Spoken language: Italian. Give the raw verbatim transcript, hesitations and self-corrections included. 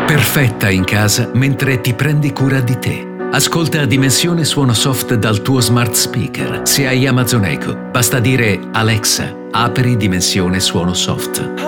Perfetta in casa mentre ti prendi cura di te. Ascolta Dimensione Suono Soft dal tuo smart speaker. Se hai Amazon Echo, basta dire Alexa, apri Dimensione Suono Soft.